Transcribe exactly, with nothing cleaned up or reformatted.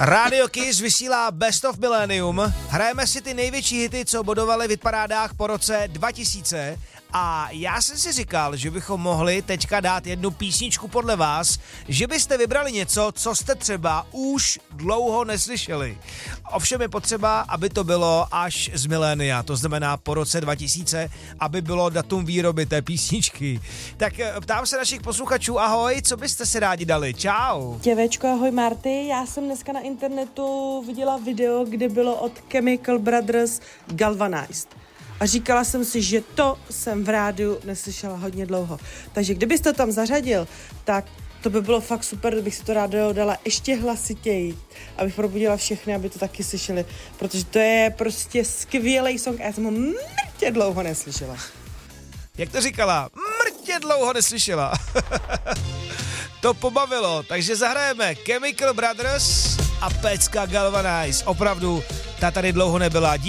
Radio Kiss vysílá Best of Millennium. Hrajeme si ty největší hity, co bodovaly v hitparádách po roce dva tisíce. A já jsem si říkal, že bychom mohli teďka dát jednu písničku podle vás, že byste vybrali něco, co jste třeba už dlouho neslyšeli. Ovšem je potřeba, aby to bylo až z milénia, to znamená po roce dva tisíce, aby bylo datum výroby té písničky. Tak ptám se našich posluchačů, ahoj, co byste si rádi dali? Čau. Děvečko, ahoj Marty, já jsem dneska na internetu viděla video, kde bylo od Chemical Brothers Galvanized. A říkala jsem si, že to jsem v rádiu neslyšela hodně dlouho. Takže kdybyste to tam zařadil, tak to by bylo fakt super, kdybych si to rádio dala ještě hlasitěji, abych probudila všechny, aby to taky slyšeli, protože to je prostě skvělý song a já jsem ho mrtě dlouho neslyšela. Jak to říkala? Mrtě dlouho neslyšela. To pobavilo, takže zahrajeme Chemical Brothers a pecka Galvanize. Opravdu, ta tady dlouho nebyla. Díky.